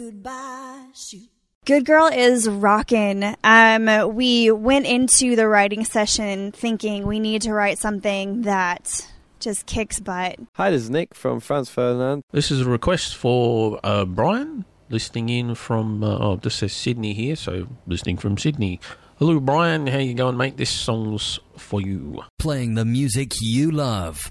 Goodbye, shoot. Good Girl is rockin'. We went into the writing session thinking we need to write something that just kicks butt. Hi, this is Nick from Franz Ferdinand. This is a request for Brian, listening in from, this says Sydney here, so listening from Sydney. Hello, Brian. How you going, mate? This song's for you. Playing the music you love.